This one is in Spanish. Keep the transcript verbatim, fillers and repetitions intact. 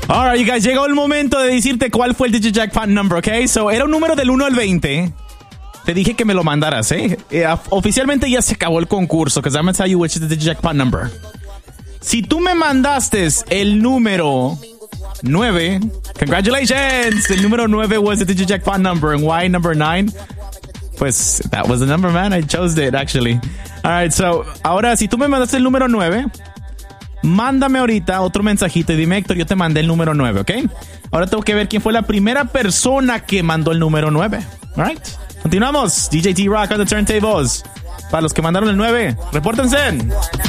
Alright, you guys, llegó el momento de decirte cuál fue el Digijackpot number, ¿ok? So, era un número del uno al veinte. Te dije que me lo mandaras, ¿eh? eh oficialmente ya se acabó el concurso, because I'm going to tell you which is the Digijackpot number. Si tú me mandaste el número nueve, congratulations! El número nueve was the Digijackpot number. And why number nine? Pues, that was the number, man. I chose it, actually. Alright, so, ahora, si tú me mandaste el número nueve, mándame ahorita otro mensajito y dime, Héctor, yo te mandé el número nueve, ¿ok? Ahora tengo que ver quién fue la primera persona que mandó el número nueve. Alright. Continuamos. D J T-Rock on the turntables. Para los que mandaron el nueve, repórtense.